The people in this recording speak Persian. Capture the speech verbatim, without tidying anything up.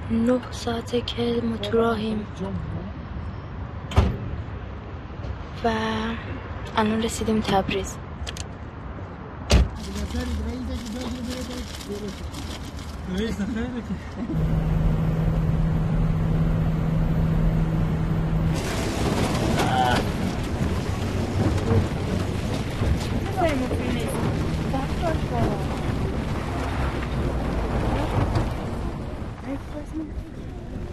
نه ساعته که ما تو راهیم و الان رسیدیم تبریز. رئیس خیلی